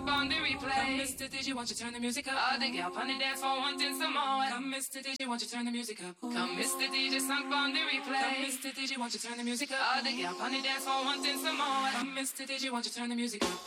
on the replay. Come, Mr. DJ, won't you turn the music up? All the girl on the dance floor wanting some more. Come, Mr. DJ, won't you turn the music up? Come, Mr. DJ, song on the replay. Come, Mr. DJ, won't you turn the music up? All the girl on the dance floor wanting some more. Come, Mr. DJ, won't you turn the music up?